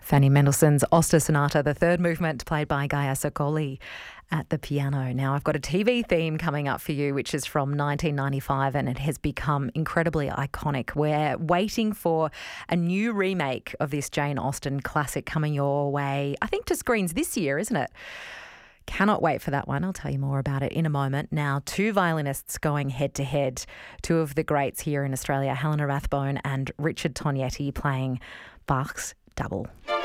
Fanny Mendelssohn's Oster Sonata, the third movement, played by Gaia Sokoli at the piano. Now, I've got a TV theme coming up for you, which is from 1995, and it has become incredibly iconic. We're waiting for a new remake of this Jane Austen classic coming your way, I think, to screens this year, isn't it? Cannot wait for that one. I'll tell you more about it in a moment. Now, two violinists going head-to-head, two of the greats here in Australia, Helena Rathbone and Richard Tognetti, playing Bach's Double.